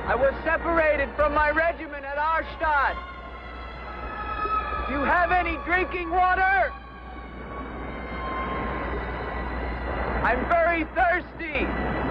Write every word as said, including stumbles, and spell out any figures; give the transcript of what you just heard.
I was separated from my regiment at Arstadt. Do you have any drinking water? I'm very thirsty.